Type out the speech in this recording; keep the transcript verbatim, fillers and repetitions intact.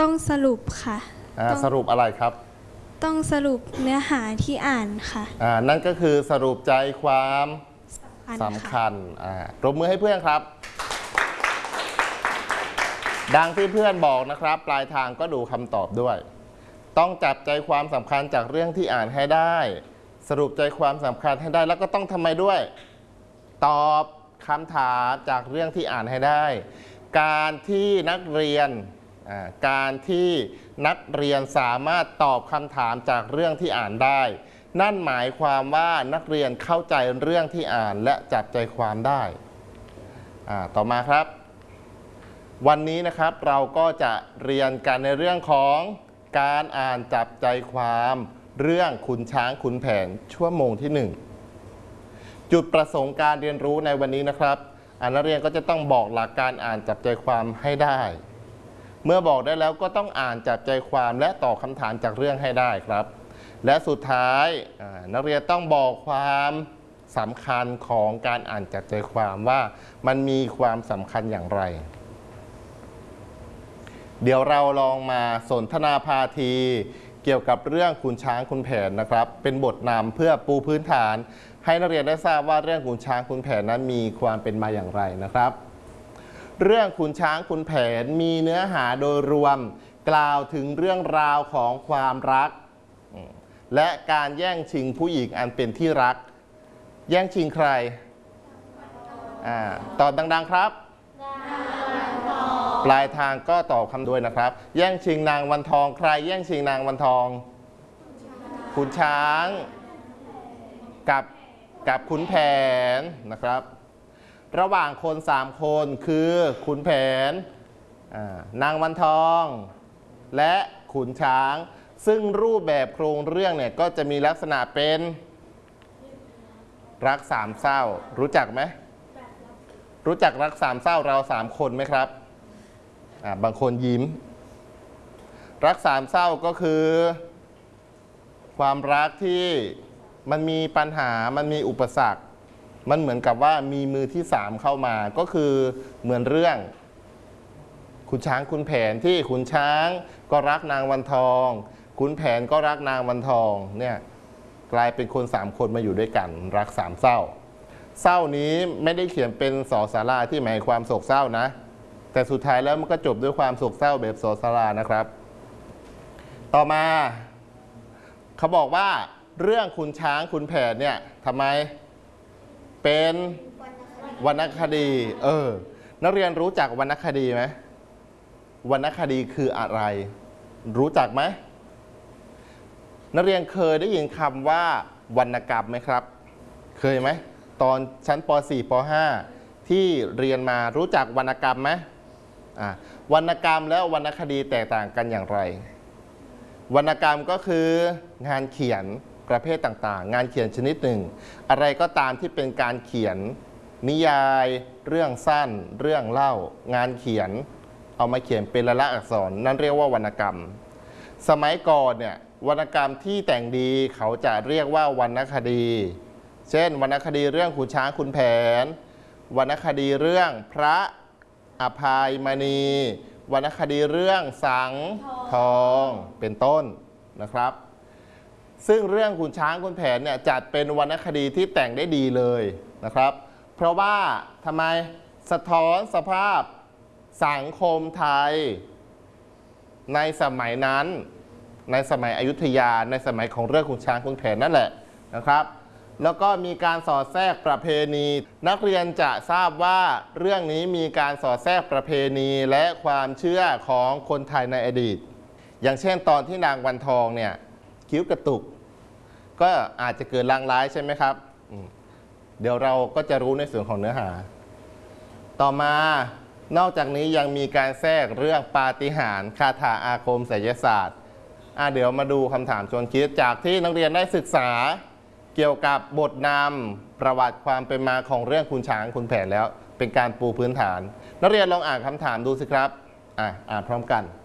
ต้องสรุปค่ะสรุปอะไรครับต้องสรุปเนื้อหาที่อ่านค่ะอ่านั่นก็คือสรุปใจความสำคัญอ่าปรบมือให้เพื่อนครับดังที่เพื่อนบอกนะครับปลายทางก็ดูคำตอบด้วยต้องจับใจความสำคัญจากเรื่องที่อ่านให้ได้สรุปใจความสำคัญให้ได้แล้วก็ต้องทำไมด้วยตอบคำถามจากเรื่องที่อ่านให้ได้การที่นักเรียนการที่นักเรียนสามารถตอบคำถามจากเรื่องที่อ่านได้นั่นหมายความว่านักเรียนเข้าใจเรื่องที่อ่านและจับใจความได้ต่อมาครับวันนี้นะครับเราก็จะเรียนกันในเรื่องของการอ่านจับใจความเรื่องขุนช้างขุนแผนชั่วโมงที่หนึ่งจุดประสงค์การเรียนรู้ในวันนี้นะครับนักเรียนก็จะต้องบอกหลักการอ่านจับใจความให้ได้เมื่อบอกได้แล้วก็ต้องอ่านจับใจความและตอบคำถามจากเรื่องให้ได้ครับและสุดท้ายนักเรียนต้องบอกความสำคัญของการอ่านจับใจความว่ามันมีความสำคัญอย่างไรเดี๋ยวเราลองมาสนทนาพาทีเกี่ยวกับเรื่องขุนช้างขุนแผนนะครับเป็นบทนำเพื่อปูพื้นฐานให้นักเรียนได้ทราบว่าเรื่องขุนช้างขุนแผนนั้นมีความเป็นมาอย่างไรนะครับเรื่องขุนช้างขุนแผนมีเนื้อหาโดยรวมกล่าวถึงเรื่องราวของความรักและการแย่งชิงผู้หญิงอันเป็นที่รักแย่งชิงใครอ่าตอบดังๆครับปลายทางก็ตอบคำด้วยนะครับแย่งชิงนางวันทองใครแย่งชิงนางวันทองขุนช้างกับกับขุนแผนนะครับระหว่างคนสามคนคือขุนแผนนางวันทองและขุนช้างซึ่งรูปแบบโครงเรื่องเนี่ยก็จะมีลักษณะเป็นรักสามเศร้ารู้จักไหมรู้จักรักสามเศร้าเราสามคนไหมครับบางคนยิ้มรักสามเศร้าก็คือความรักที่มันมีปัญหามันมีอุปสรรคมันเหมือนกับว่ามีมือที่สามเข้ามาก็คือเหมือนเรื่องขุนช้างขุนแผนที่ขุนช้างก็รักนางวันทองขุนแผนก็รักนางวันทองเนี่ยกลายเป็นคนสามคนมาอยู่ด้วยกันรักสามเศร้าเศร้านี้ไม่ได้เขียนเป็นสอสาราที่หมายความโศกเศร้านะแต่สุดท้ายแล้วมันก็จบด้วยความโศกเศร้าแบบสอสารานะครับต่อมาเขาบอกว่าเรื่องขุนช้างขุนแผนเนี่ยทำไมเป็นวรรณคดีเออนักเรียนรู้จักวรรณคดีไหมวรรณคดีคืออะไรรู้จักไหมนักเรียนเคยได้ยินคำว่าวรรณกรรมไหมครับเคยไหมตอนชั้นป .สี่ ป .ห้า ที่เรียนมารู้จักวรรณกรรมไหมอ่าวรรณกรรมแล้ววรรณคดีแตกต่างกันอย่างไรวรรณกรรมก็คืองานเขียนประเภทต่างๆงานเขียนชนิดหนึ่งอะไรก็ตามที่เป็นการเขียนนิยายเรื่องสั้นเรื่องเล่างานเขียนเอามาเขียนเป็นลายลักษณ์อักษรนั่นเรียกว่าวรรณกรรมสมัยก่อนเนี่ยวรรณกรรมที่แต่งดีเขาจะเรียกว่าวรรณคดีเช่นวรรณคดีเรื่องขุนช้างขุนแผนวรรณคดีเรื่องพระอภัยมณีวรรณคดีเรื่องสังทองเป็นต้นนะครับซึ่งเรื่องขุนช้างขุนแผนเนี่ยจัดเป็นวรรณคดีที่แต่งได้ดีเลยนะครับเพราะว่าทำไมสะท้อนสภาพสังคมไทยในสมัยนั้นในสมัยอยุธยาในสมัยของเรื่องขุนช้างขุนแผนนั่นแหละนะครับแล้วก็มีการสอดแทรกประเพณีนักเรียนจะทราบว่าเรื่องนี้มีการสอดแทรกประเพณีและความเชื่อของคนไทยในอดีตอย่างเช่นตอนที่นางวันทองเนี่ยคิ้วกระตุกก็อาจจะเกิดลางร้ายใช่ไหมครับเดี๋ยวเราก็จะรู้ในส่วนของเนื้อหาต่อมานอกจากนี้ยังมีการแทรกเรื่องปาฏิหาริย์คาถาอาคมไสยศาสตร์อ่ะเดี๋ยวมาดูคำถามชวนคิดจากที่นักเรียนได้ศึกษาเกี่ยวกับบทนำประวัติความเป็นมาของเรื่องขุนช้างขุนแผนแล้วเป็นการปูพื้นฐานนักเรียนลองอ่านคำถามดูสิครับอ่ะอ่านพร้อมกัน